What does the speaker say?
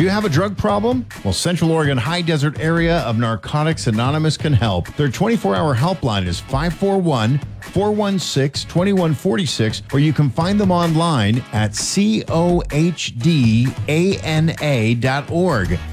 Do you have a drug problem? Well, Central Oregon High Desert Area of Narcotics Anonymous can help. Their 24-hour helpline is 541-416-2146, or you can find them online at cohdana.org.